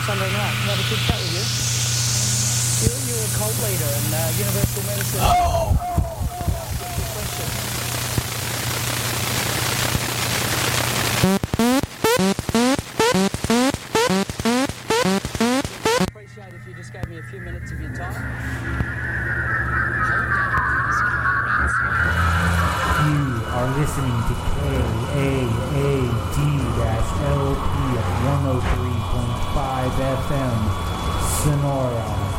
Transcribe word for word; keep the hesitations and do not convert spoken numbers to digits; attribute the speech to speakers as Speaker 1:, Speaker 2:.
Speaker 1: Sunday night and have a quick chat with you. You're, you're a cult leader in uh, Universal Medicine. Oh! Appreciate if you just gave me a few minutes of your time.
Speaker 2: You are listening to K A A D L P at one oh three point five F M Sonora.